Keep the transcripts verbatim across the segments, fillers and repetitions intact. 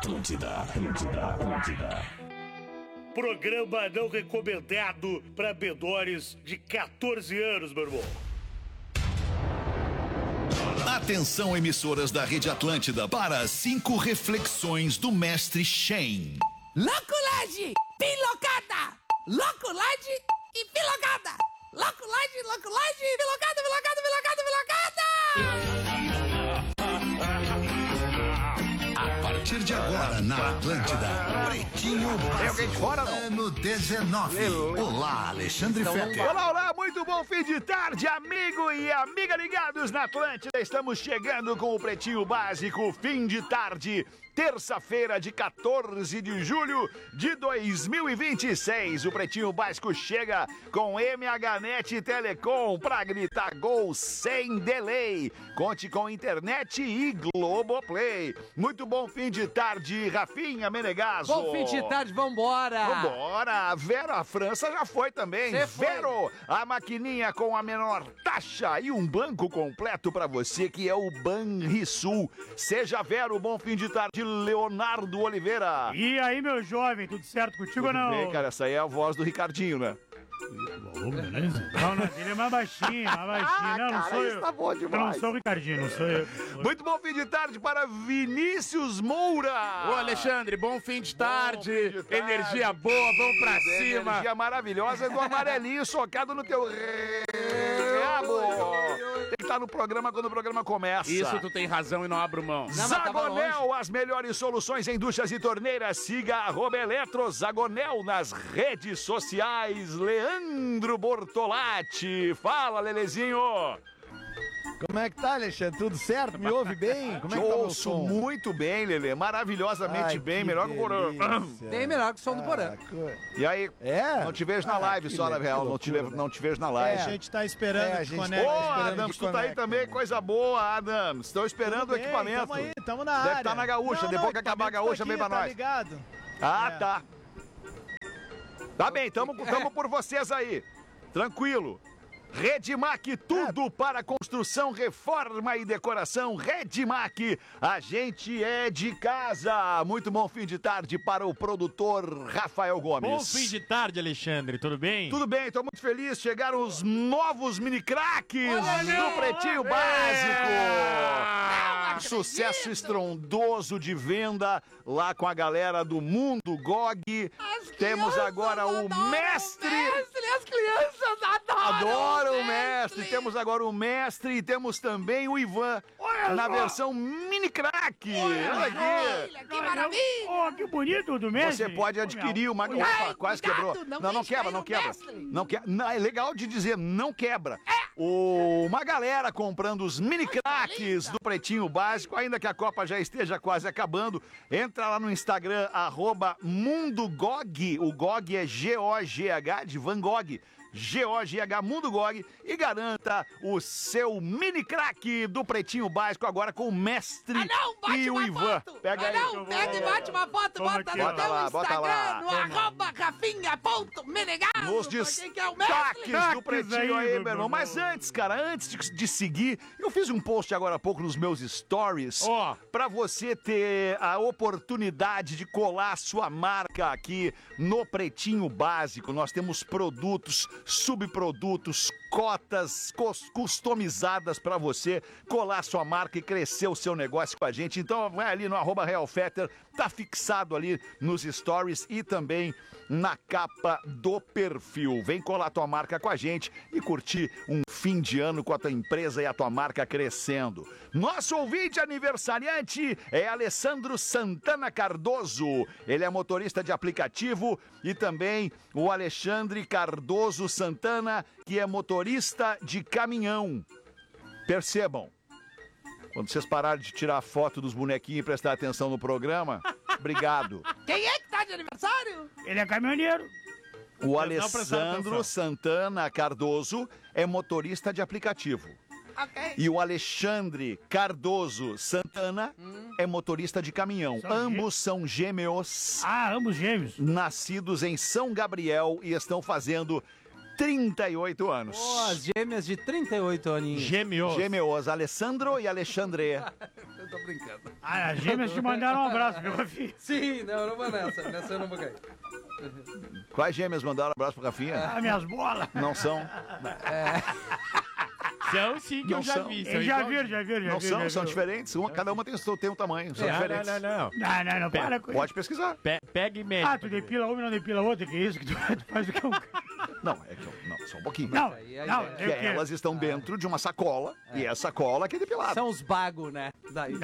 Atlântida, Atlântida, Atlântida. Programa não recomendado para menores de catorze anos, meu irmão. Atenção, emissoras da Rede Atlântida, para cinco reflexões do mestre Shen. Loculade, pilocada, loculade e pilocada. Loculade, loculade, pilocada, pilocada, pilocada, pilocada. A partir de agora na Atlântida, Pretinho Básico, ano dezenove. Olá, Alexandre Fetter. Olá, olá, muito bom fim de tarde, amigo e amiga ligados na Atlântida. Estamos chegando com o Pretinho Básico, fim de tarde, terça-feira de quatorze de julho de dois mil e vinte e seis. O Pretinho Básico chega com M H Net Telecom pra gritar gol sem delay. Conte com internet e Globoplay. Muito bom fim de tarde, Rafinha Menegaso. Bom fim de tarde, vambora. Vambora. Vero, a França já foi também. Cê foi. Vero, a maquininha com a menor taxa e um banco completo pra você, que é o Banrisul. Seja Vero, bom fim de tarde, Leonardo Oliveira. E aí, meu jovem, tudo certo contigo ou não? Bem, cara, essa aí é a voz do Ricardinho, né? Ô, beleza? Não, não, ele é mais baixinho, mais baixinho. Não, não cara, sou isso eu. tá bom Eu não demais. sou o Ricardinho, não sou eu. Muito bom fim de tarde para Vinícius Moura. Ô, Alexandre, bom fim de tarde. Bom fim de tarde. Energia boa, vamos pra cima. Energia maravilhosa do amarelinho socado no teu rabo. Tem que estar no programa quando o programa começa. Isso, tu tem razão e não abro mão. Não, mas tava Zagonel, as melhores soluções em duchas e torneiras. Siga arroba Eletro Zagonel nas redes sociais. Leandro Bortolatti. Fala, Lelezinho. Como é que tá, Alexandre? Tudo certo? Me ouve bem? Como é Te que tá o meu ouço som? muito bem, Lele. Maravilhosamente Ai, bem. Melhor que o Porã. delícia. Bem melhor que o som do Porã. Ah, co- E aí? É? Não te vejo na Ah, live que só, na le- real. que Não te, loucura, levo- né? não te vejo na É, live. a gente tá esperando É, a que gente conecte. Ô, tá esperando Adams, que tu tá aí conecte, também, né? coisa boa, Adams. Estão esperando Tudo o bem, equipamento. Tamo aí, tamo na Deve área. estar na gaúcha, Não, depois não, que acabar a equipamento gaúcha, tá vem pra aqui, nós. Tá ligado? Ah, É. tá. Tá bem, tamo, tamo por vocês aí. Tranquilo. Redmac, tudo para construção, reforma e decoração. Redmac, a gente é de casa. Muito bom fim de tarde para o produtor Rafael Gomes. Bom fim de tarde, Alexandre, tudo bem? Tudo bem, tô muito feliz. Chegaram os novos mini craques do Pretinho Básico. Sucesso estrondoso de venda lá com a galera do Mundo G O G. Temos agora o mestre. mestre, as crianças adoram. Adoro o mestre. Temos agora o mestre e temos também o Ivan na versão mini crack. Olha aqui. Olha, que maravilha. Ó, que bonito do mestre. Você pode adquirir uma. Ai, Opa, quase cuidado, quebrou. não Não, não deixa quebra, cair não no quebra. mestre. Não quebra. Não, é legal de dizer, não quebra. O, uma galera comprando os mini craques do Pretinho Básico, ainda que a Copa já esteja quase acabando. Entra lá no Instagram, arroba Mundo G O G. O G O G é G O G H de Van Gogh. G O G H Mundo G O G e garanta o seu mini craque do Pretinho Básico agora com o mestre Ah, não, bate e o uma Ivan. foto. Pega ah, aí. não, pega e bate uma foto, Toma bota aqui, no ó. teu Bota lá, bota Instagram, lá. no arroba rafinha.menegaso. Nos pra quem quer o mestre. destaques do Destaques Pretinho aí, aí, meu meu irmão. Mas irmão. antes, cara, antes de, de seguir, eu fiz um post agora há pouco nos meus stories Ó. pra você ter a oportunidade de colar sua marca aqui no Pretinho Básico. Nós temos produtos, subprodutos, cotas cus- customizadas pra você colar sua marca e crescer o seu negócio com a gente. Então vai ali no arroba realfetter, tá fixado ali nos stories e também na capa do perfil. Vem colar tua marca com a gente e curtir um fim de ano com a tua empresa e a tua marca crescendo. Nosso ouvinte aniversariante é Alessandro Santana Cardoso. Ele é motorista de aplicativo e também o Alexandre Cardoso Santana, que é motorista de caminhão. Percebam, quando vocês pararem de tirar foto dos bonequinhos e prestar atenção no programa, obrigado. Quem é que tá de aniversário? Ele é caminhoneiro. O Não prestaram Alessandro atenção. Santana Cardoso é motorista de aplicativo. Ok. E o Alexandre Cardoso Santana é motorista de caminhão. São Ambos são gêmeos, Ah, ambos gêmeos. nascidos em São Gabriel e estão fazendo trinta e oito anos. Pô, as gêmeas de trinta e oito aninhos. Gêmeos. Gêmeos, Alessandro e Alexandre. Eu tô brincando. Ah, as gêmeas te mandaram um abraço, meu filho. Sim, não, eu não vou nessa. Nessa eu não vou cair. Quais gêmeas mandaram um abraço pro Rafinha? Ah, minhas bolas. Não são. São sim que Não eu já são. vi. Eu já vi, já vi, já Não vi. são, já são vi. diferentes. Uma, cada uma tem, o- tem um tamanho, são É, Não, diferentes. não, não, não. Não, não, não, para com isso. Pode pesquisar. Pe- pega e mede. Ah, tu depila uma e não depila outra, que isso? Que tu, tu faz o que é um... Não, é que eu- não, só um pouquinho. Não, aí é não, ideia. Que é o quê? elas estão dentro de uma sacola e essa sacola que é depilada. São os bagos, né? Daí.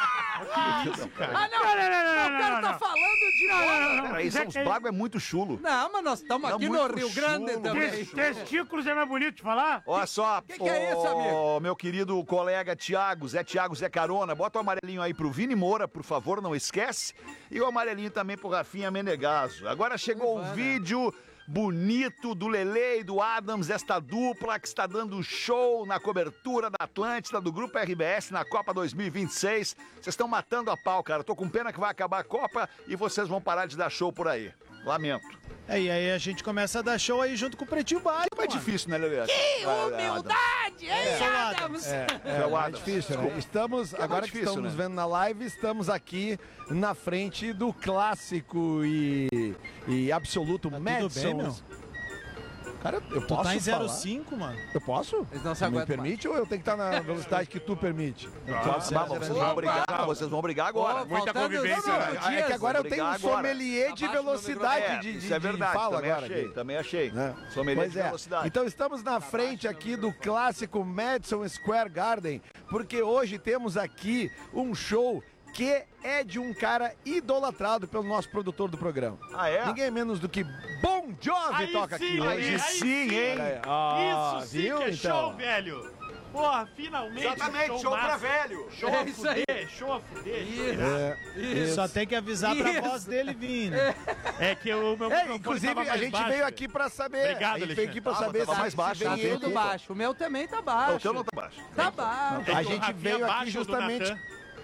Ah, não! Não, não, não, não, O cara não, tá não. falando de Não, não, não, não. Peraí, são os Zé, bagos é muito chulo. Não, mas nós estamos Não, aqui muito no Rio Grande chulo, também. tes- Testículos é mais bonito de falar? Olha só, que que é isso, amigo? meu querido colega Tiago, Zé Tiago, Zé Carona, bota o amarelinho aí pro Vini Moura, por favor, não esquece. E o amarelinho também pro Rafinha Menegaso. Agora chegou o Vai, né? vídeo bonito do Lele e do Adams, esta dupla que está dando show na cobertura da Atlântida, do Grupo R B S na Copa dois mil e vinte e seis. Vocês estão matando a pau, cara. Tô com pena que vai acabar a Copa e vocês vão parar de dar show por aí. Lamento. É, e aí a gente começa a dar show aí junto com o Pretinho Básico. É difícil, né, Lele? Que humildade, hein, Adams? É, É, é, o é Adams. difícil, né? Desculpa. Estamos, É agora mais que difícil, estamos né? vendo na live, estamos aqui na frente do clássico e, e absoluto Tá Madison. tudo bem, meu? Cara, eu Tu posso tá em falar? zero cinco, mano. Eu posso? Eles não se Me aguentam permite ou eu tenho que estar na velocidade que tu permite? Posso, bah, vocês vão brigar, vocês vão brigar agora. Muita Faltando convivência, cinco né? Ah, é que agora eu Vou tenho um brigar agora. sommelier de Abaixo do velocidade É, de, de, isso é de verdade, fala também agora. achei, aqui. também achei. Né? Sommelier Pois de é. velocidade. Então estamos na frente aqui do clássico Madison Square Garden, porque hoje temos aqui um show que é de um cara idolatrado pelo nosso produtor do programa. Ah, é? Ninguém menos do que Bon Jovi Aí toca sim, aqui Lelê, hoje. aí sim, hein? Olha aí. Ah, Isso sim viu, que é então? show, velho. Porra, finalmente. Exatamente, show pra massa. velho. Show É a isso aí. fuder, show a fuder. É, isso. Só tem que avisar pra Isso. voz dele vir, né? É que o meu É, microfone inclusive, tava a mais gente baixo, veio velho. aqui pra saber. Obrigado, a gente veio Alexandre. aqui pra Ah, saber tava se, mais baixo, se Tá vem tem tudo ele. culpa. baixo. O meu também tá O baixo. teu não tá baixo. Tá baixo. A O gente Rafinha veio aqui baixa do justamente. Natan.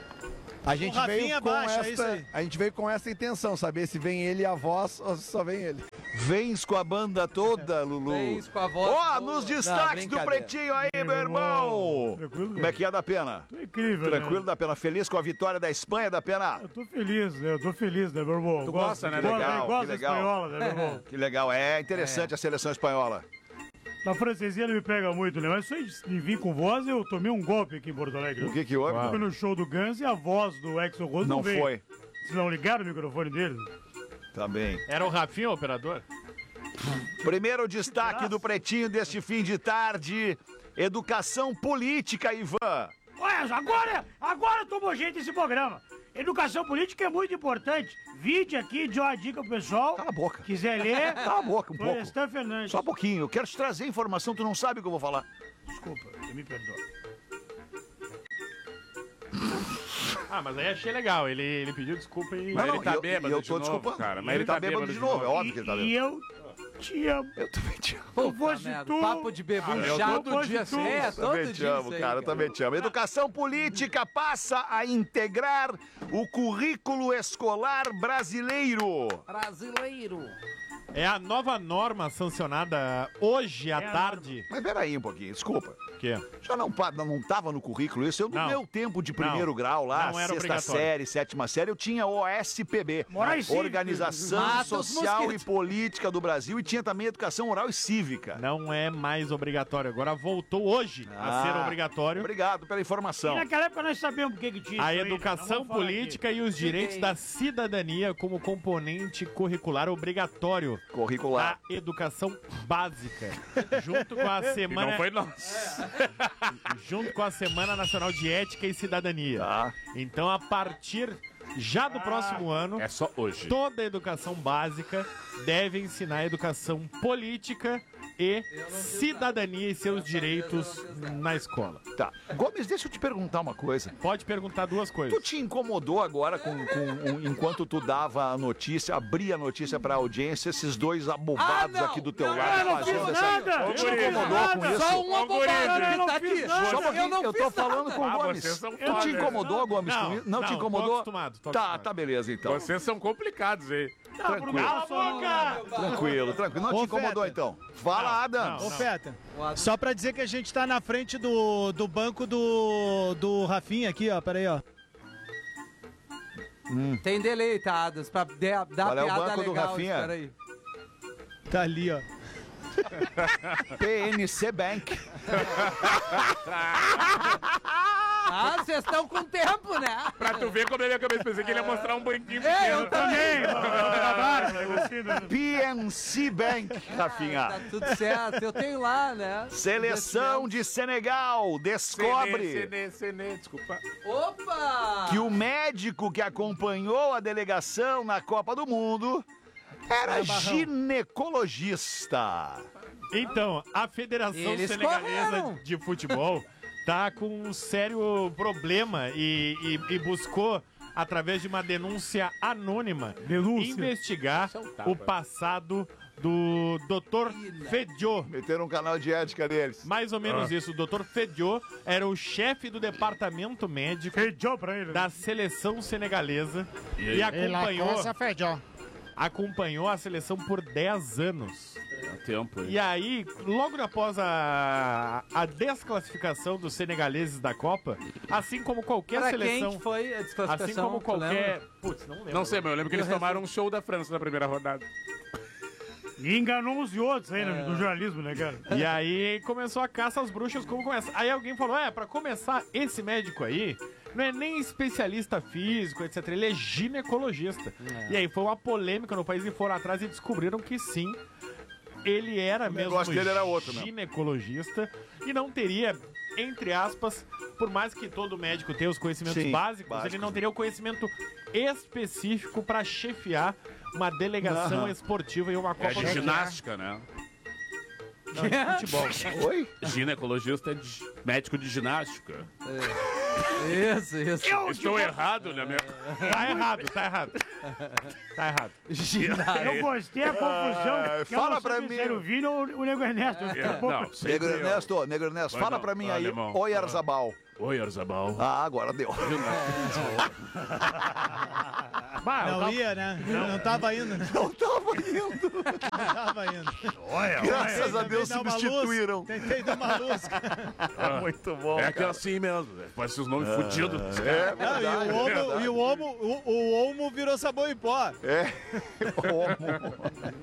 A gente O Rafinha veio com baixa, é isso esta, aí. a gente veio com essa intenção, saber se vem ele e a voz ou se só vem ele. Vens com a banda toda, Lulu. Vens com a voz Ó, boa. nos Não, destaques do brincadeira. Pretinho aí, meu Meu irmão. irmão. Tranquilo, Como é que é, da Pena? Tô incrível, Tranquilo, né? da Pena. Feliz com a vitória da Espanha, da Pena? Eu tô feliz, né? Eu tô feliz, né, meu irmão? Tu Gosto- gosta, né? gosto- Legal, Gosto que da legal. espanhola, né, meu irmão? Que legal. É interessante a seleção espanhola. Na francesinha ele me pega muito, né? Mas isso de vir com voz, eu tomei um golpe aqui em Porto Alegre. O que que houve? Eu fui no show do Guns e a voz do Exo Rose não, Não veio. foi. Se não ligaram o microfone deles. Tá bem. Era o Rafinha, o operador? Primeiro destaque do Pretinho deste fim de tarde. Educação política, Ivan. Olha, agora, agora tomou jeito esse programa. Educação política é muito importante. Vide aqui, de uma dica pro pessoal. Cala a boca. Quiser ler. Cala a boca um pouco. Florestan Fernandes. Só um pouquinho. Eu quero te trazer informação, tu não sabe o que eu vou falar. Desculpa, me perdoa. Ah, mas aí achei legal. Ele, ele pediu desculpa e... Mas Não, ele tá e eu- bêbado e eu de tô novo, desculpando. cara. E Mas ele tá bêbado de novo, é óbvio que ele tá E, e bêbado. eu te amo. Eu também te amo. Se Puta fosse merda, tu... Papo de bebum Ah, eu chato. todo dia assim. assim. É, Eu todo também te dia amo, isso aí, cara, eu também te amo. Educação política passa a integrar o currículo escolar brasileiro. Brasileiro. É a nova norma sancionada hoje à É a tarde. Mas peraí um pouquinho, desculpa. O quê? Já não, pa- não tava no currículo isso? Eu, no Não. meu tempo de primeiro Não. grau lá, Não era sexta obrigatório. série, sétima série, eu tinha O S P B. Moraes Cívicos. Organização Mata os Social mosquitos. e Política do Brasil, e tinha também Educação Oral e Cívica. Não é mais obrigatório. Agora voltou hoje a ser Ah, obrigatório. Obrigado pela E informação. naquela época nós sabíamos o que, que tinha. A isso aí, né? educação Não vamos falar política e os direitos da cidadania como componente curricular obrigatório Curricular. da educação básica, junto com a E semana, não foi nós. junto com a Semana Nacional de Ética e Cidadania. Tá. Então, a partir já do próximo ano, É só hoje. toda a educação básica deve ensinar educação política e cidadania e seus direitos na escola. Tá. Gomes, deixa eu te perguntar uma coisa. Pode perguntar duas Tu coisas. te incomodou agora com, com um- enquanto tu dava a notícia, abria a notícia pra audiência, esses dois abobados Ah, não. aqui do teu Não, lado eu não fazendo fiz essa. nada. Tu Eu te não fiz incomodou com nada. isso? Só um abobado eu não que tá fiz aqui. nada. Só um pouquinho, Eu não eu tô fiz falando com o Ah, Gomes. vocês são Tu te foda. incomodou, Gomes, Não, com isso? Não, te não, tô incomodou? acostumado, tô Tá, acostumado. tá beleza então. Vocês são complicados aí. Cala a boca! Tranquilo, tranquilo. Não te Ô, incomodou Feta. então. Fala lá, Adams. Ô, Feta, só pra dizer que a gente tá na frente do, do banco do, do Rafinha aqui, ó. Pera aí, ó. Hum. Tem deleitados pra de, dar Qual é o piada banco do legal. Rafinha? Espera aí. Tá ali, ó. P N C Bank. Ah, vocês estão com tempo, né? Pra tu ver como ele acabou de pensar que ele ia mostrar um banquinho É, eu pequeno. também. P N C Bank, Rafinha. Tá tudo certo, eu tenho lá, né? Seleção de Senegal descobre Senê, Senê, desculpa. Opa! que o médico que acompanhou a delegação na Copa do Mundo era ginecologista. Então, a Federação Eles Senegalesa correram. de Futebol tá com um sério problema e, e- e buscou, através de uma denúncia anônima, Denúncia. investigar Isso é um tapa. o passado do doutor Fediô. Meteram um canal de ética deles. Mais ou menos isso. O doutor Fediô era o chefe do departamento médico Fediou pra ele. da seleção senegalesa e acompanhou, acompanhou a seleção por dez anos. É tempo aí. E aí, logo após a, a desclassificação dos senegaleses da Copa, assim como qualquer Pra seleção, quem que foi a desclassificação? assim como tu qualquer, lembra? putz, não lembro. Não sei, mas eu lembro que E o eles tomaram um show da França na primeira rodada. E enganou uns e outros aí no, no jornalismo, né, cara? E aí começou a caça às bruxas, como começa. Aí alguém falou: é, pra começar, esse médico aí não é nem especialista físico, etcétera. Ele é ginecologista. E aí foi uma polêmica no país e foram atrás e descobriram que sim, ele era mesmo negócio dele era outro, né? ginecologista e não teria, entre aspas, por mais que todo médico tenha os conhecimentos Sim, básicos, básicos. ele não teria o conhecimento específico pra chefiar uma delegação Aham. esportiva e uma É Copa de do Mundo. ginástica, né? Não, de futebol. Oi? Ginecologista é de- médico de ginástica. Isso, isso. Eu, Estou errado, né, meu? Tá errado, tá errado. Tá errado. eu gostei a confusão. Ah, que eu fala não sei pra se mim. era o Vini ou o Nego Ernesto. É, Daqui a pouco- não, sempre Negro eu. Ernesto, Negro Ernesto, Vai fala não, pra mim vai, aí. alemão. Oi, Arzabal. Oi, Arzabal. Ah, agora deu. Bah, eu Não tava- ia, né? Não tava indo. Não Não tava indo. tava indo. Olha, Graças a Tentei Deus dar uma luz, substituíram. Tentei dar uma luz. Muito bom, É que é cara. assim mesmo. né? Pode ser os nomes fudidos. É Não, verdade. e o homo, e o homo, o, o homo virou sabão em pó. É. Como?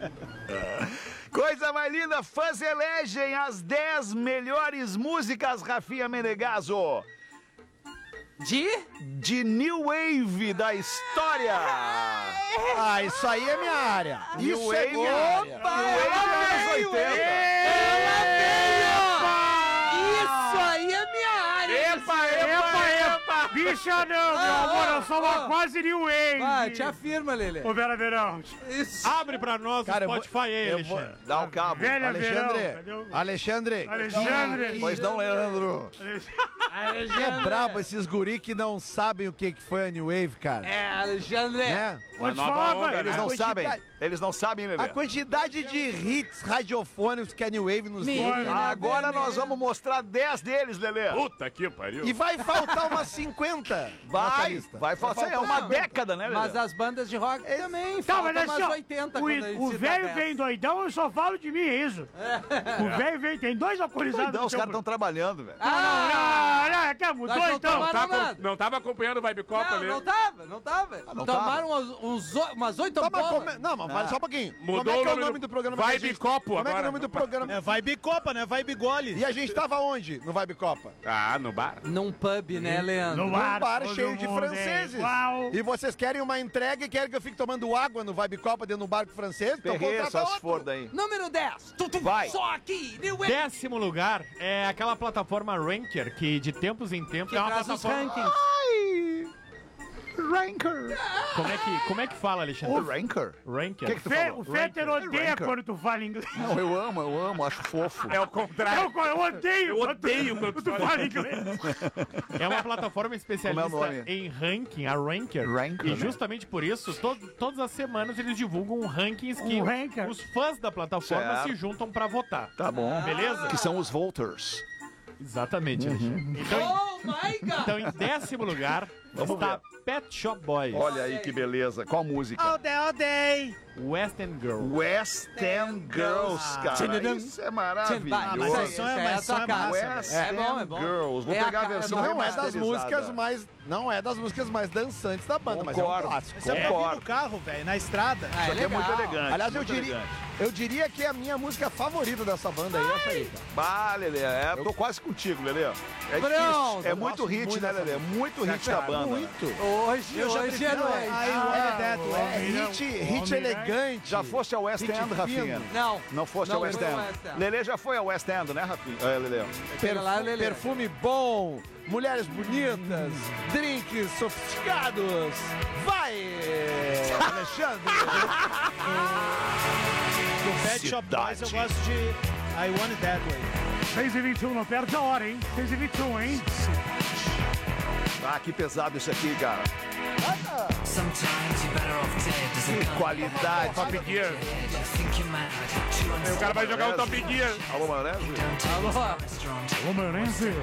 Coisa mais linda, fãs elegem as dez melhores músicas, Rafinha Menegaso, De? de New Wave da história. Ah, isso aí é minha área. New Isso é Wave, minha área. New Wave anos oitenta. Ela veio! Isso aí é minha área! Epa, epa, epa! Bicha não, meu Ah, amor, ah, eu sou uma ah. quase New Wave. Vai, te afirma, Lelê. Ô, Vera Verão. Isso. Abre pra nós Cara, eu o vou- Spotify aí, eu vou- Alexandre. Dá o cabo. Velha Verão. Alexandre, Cadê o- Alexandre, Alexandre. Pois não, Leandro. é brabo esses guri que não sabem o que que foi a New Wave, cara. É, Alexandre. Né? Vou te nova falar, onda, velho. Eles não A sabem. quantidade- Eles não sabem, Lelê. A quantidade de hits radiofônicos que a New Wave nos deu. Menina Agora vermelha. nós vamos mostrar dez deles, Lelê. Puta que pariu. E vai faltar umas cinquenta nessa Vai, lista. vai faltar. É uma década, né, Lelê? Mas as bandas de rock também Tá, faltam mas umas assim, ó, oitenta o, quando a gente o cita velho dez. vem doidão, eu só falo de mim, é isso. O velho vem, tem dois alcoolizados. Doidão, no os seu caras estão grupo. trabalhando, velho. Não, Ah! não, não, quer mudou Nós não então? tomamos Tá com- nada. não tava acompanhando o Vibe Copa Não, ali. não tava, não tava. não Tomaram uns, uns o- umas oito Tá, mas bolas. come- Não, mas fala só um pouquinho. Mudou Como é que é o o nome nome do do- programa? que a Vibe gente- Copo Como é que é o agora. nome do programa? É Vibe Copa, né? Vibe Gole. E a gente tava onde no Vibe Copa? Ah, no bar. Num pub, né, Leandro? No Num bar, bar todo cheio de mundo é franceses. igual. E vocês querem uma entrega e querem que eu fique tomando água no Vibe Copa dentro de um barco francês? Então Perreira, contrata só se outro. for daí. Número dez. Tum, tum. Vai. Só aqui. New Wave. Décimo lugar é aquela plataforma Ranker, que de tempos em tempos Que é uma traz os plataforma... rankings. Ranker. Como é que, como é que fala, Alexandre? Ranker? Ranker. Que que tu Fe- falou? o Fetter odeia Ranker. quando tu fala inglês. Não, eu amo, eu amo, acho fofo. É o contrário. Eu, eu odeio Eu quando tu- odeio quando tu tu fala fala inglês. É uma plataforma especialista Como é o nome? em ranking, a Ranker. Ranker, e né? justamente por isso, to- todas as semanas eles divulgam rankings que Um ranker. os fãs da plataforma Certo. se juntam pra votar. Tá bom. Beleza? Que são os voters. Exatamente, Alexandre. Então, em- Oh my God. então, em décimo lugar, Vamos está ver. Pet Shop Boys. Olha aí que beleza. Qual música? All day, all day. West End Girl. West End Girls, cara. Tchadadam. Isso é Ah, maravilhoso. mas esse som é- Essa mas a som tua é casa. massa, West É bom, é End bom. Girls. Vou É a pegar a cara- versão Não é das remasterizada. músicas mais. Não é das músicas mais dançantes da banda, mas é um Concordo. clássico. Isso é pra vir Concordo. no carro, velho, na estrada. Ah, Isso aqui é muito legal. elegante. Aliás, eu muito diria, elegante. eu diria que é a minha música favorita dessa banda aí, essa aí, cara. Bah, Lelê, é, tô quase contigo, Lelê. É Pronto. difícil. É Eu muito gosto hit, muito né, dessa Lelê? Muito hit da banda. Muito. Hoje, Eu já hoje é prefiro noite. I Want That É Way. hit, hit elegante. Já fosse a West Hit End, fino. Rafinha? Não. Não fosse Não a West foi a End. West End. Lelê já foi a West End, né, Rafinha? É, Lelê. Pega lá, Lelê. Perfume bom, mulheres bonitas, drinks sofisticados. Vai, Alexandre! Do Pet Shop Boys eu gosto de I Want It That Way. seis e vinte e um, não perde a hora, hein? seis e vinte e um, hein? Ah, que pesado isso aqui, cara. Que qualidade. Top Gear. Aí o cara vai jogar o Top Gear. Alô, Maionese? Alô. Ô, maionese.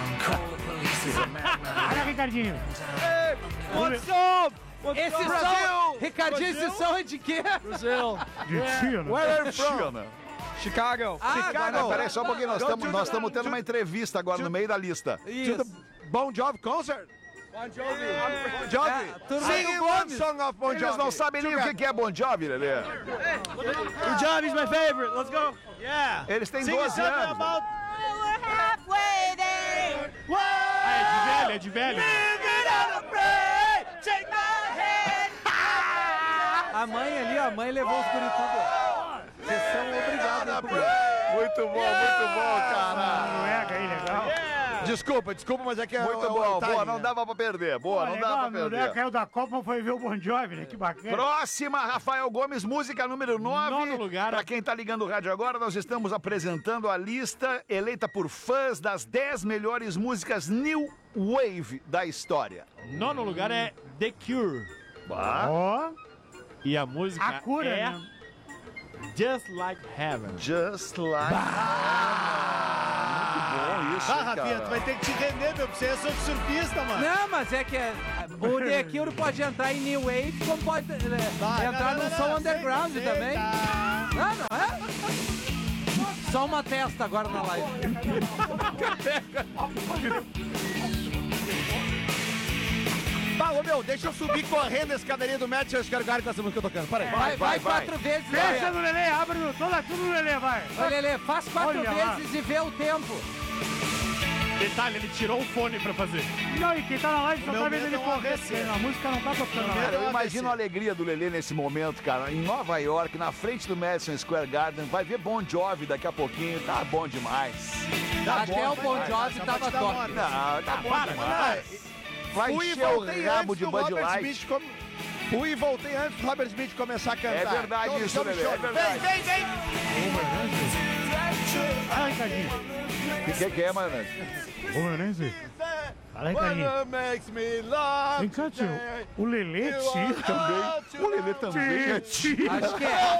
Olha, Ricardinho. What's up? Esse som, Ricardinho, esse som é de quê? De China. Where are you from? China. Chicago. Ah, Chicago. agora- Peraí, só um pouquinho. Nós Go estamos to nós the- estamos tendo to- uma entrevista agora no meio da lista. To Isso. the Bon Jovi concert. Bon Jovi. Bon Jovi. É, turma Sing do one Gomes. song of Bon Jovi. Eles não sabem nem o que que é Bon Jovi, Lelê. Bon Jovi's my favorite. Let's go. Yeah. Eles têm Sing doze something anos. about Ah, é de velho, é de velho. A mãe ali, a mãe levou os guri tudo. Vocês são obrigados. Muito bom, muito bom, cara. Noruega aí, legal. Desculpa, desculpa, mas é que é Muito é o bom, Itália, boa, não né? dava pra perder. Boa, não dava pra Noruega perder. caiu da Copa, foi ver o Bon Jovi, né? Que bacana. Próxima, Rafael Gomes, música número nove. Nono lugar. Pra quem tá ligando o rádio agora, nós estamos apresentando a lista eleita por fãs das dez melhores músicas New Wave da história. Nono lugar é The Cure. Bah, Ó, E a música a cura, é né? Just Like Heaven. just like... Muito bom isso, Ah, hein, Rafinha, cara. tu vai ter que te render, meu, porque você é sobre surfista, mano. Não, mas é que é, o The Cure pode entrar em New Wave, como pode é, Vai, entrar não, no não, som não, underground aceita, também. aceita. Não, não é? Só uma testa agora na live. Tá, ô meu, deixa eu subir correndo a escadaria do Madison Square Garden com essa música tocando. Para aí. Vai, vai, vai, vai. quatro vezes. Fecha Lelê. no Lelê, abre no, toda tudo no Lelê, vai. Ô, Lelê, faz quatro Olha lá. vezes e vê o tempo. Detalhe, ele tirou o fone pra fazer. Não, e quem tá na live só meu tá vendo medo ele é um correr, A V C. porque a música não tá tocando na Cara, live. eu imagino a alegria do Lelê nesse momento, cara. Em Nova York, na frente do Madison Square Garden, vai ver Bon Jovi daqui a pouquinho. Tá bom demais. Tá Até o Bon demais. Jovi Só tava pra te dar top. uma- Não, tá bom para, demais. Vai Fui e encher o voltei rabo antes de do Bud Robert Light. Smith com... Fui e voltei antes do Robert Smith começar a cantar. É verdade Show, isso, show, Lelê, show. é verdade. Vem, vem, vem. Fala, Ricardinho. O que, que, que é, mano? Ô, Maionese. Fala, Ricardinho. What makes me love Vem cá, tio. O Lelê, tio. Também. O Lelê também é tio. Acho que é.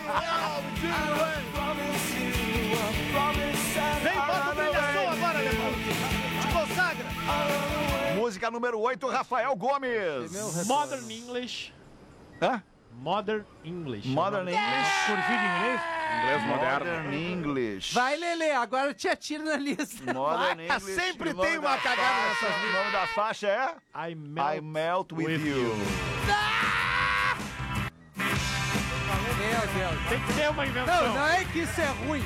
Vem, bota o brilhação agora, Alemão. Te consagra. Música número oito, Rafael Gomes. Modern English. Hã? Modern English. Modern English. Cursinho de inglês? Inglês moderno. Modern English. Vai, Lelê, agora te atira na lista. Modern Ah, English. sempre O nome tem uma da cagada faixa- nessas O nome da faixa é I Melt. I Melt With, With You. You. Meu Deus. Tem que ter uma invenção. Não, não é que isso é ruim.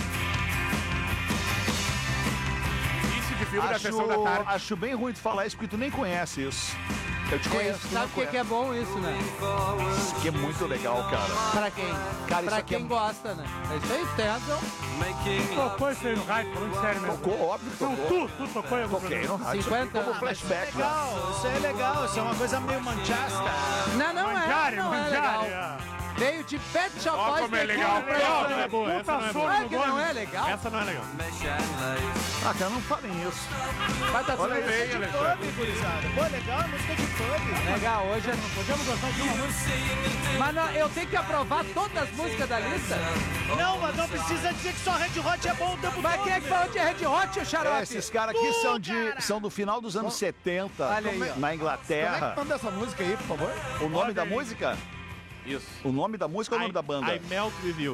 Início de filme da sessão da Acho, tarde. acho bem ruim tu falar isso, porque tu nem conhece isso. Eu te conheço, tu não Sabe o que, que conhece. é bom isso, né? Isso aqui é muito legal, cara. Pra quem? Cara, isso pra aqui é- quem gosta, né? É isso aí, tem razão. Tocou isso aí no rádio, falando sério mesmo. Tocou, óbvio que Não, tocou. tu, tu tocou em algum Toquei no programa. rádio. cinquenta Como anos. flashback. né? Legal, isso aí é legal, isso é uma coisa meio Manchester. Não, não Mangiare, é, não é mangiare. legal. ah. Veio de Pet Shop Ó, Boys. como é daqui legal. no Brasil. Essa não é boa, essa não é boa. Não é que não é legal? Essa não é legal. Ah, cara, não falem isso. Vai tá tudo Olha bem. aí, Alexandre. Pub, gurizada. Pô, legal, a música de pub. Legal, hoje é... Podemos gostar de uma música? Mas não, eu tenho que aprovar todas as músicas da lista? Não, mas não precisa dizer que só Red Hot é bom o tempo Mas todo. quem é que falou de Red Hot, o xarope? Esses caras aqui são, de, são do final dos anos setenta, Olha aí, ó. na Como é que é Inglaterra. o nome dessa música aí, por favor? O nome da música? Isso. O nome da música ou o nome I- da banda? I Melt With You.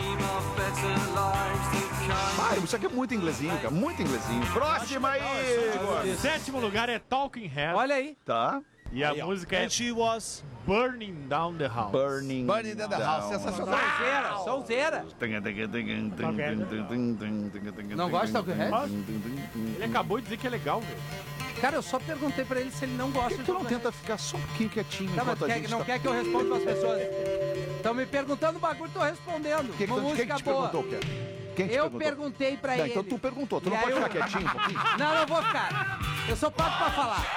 Ah, isso aqui é muito inglesinho, cara. Muito inglesinho. Próxima aí! Sétimo lugar é Talking Head. Olha aí. Tá. E a música é And she was... Burning Down the House. Burning. Burning Down the House, sensacional. Sonzeira, sonzeira. Não gosta de Talking Head? Ele acabou de dizer que é legal, velho. Cara, eu só perguntei pra ele se ele não gosta Por que de tu não Talking Head. tenta ficar só um pouquinho quietinho Tá, mas enquanto a quer- gente não tá... quer que eu responda pras pessoas? Estão me perguntando o bagulho, tô respondendo. Quem que, Uma tu- quem música que te boa. perguntou, Ké? Quem te Eu perguntou? perguntei pra Não, ele. então tu perguntou, tu E não aí pode eu- ficar quietinho um pouquinho? Não, não vou ficar. Eu sou pago pra falar.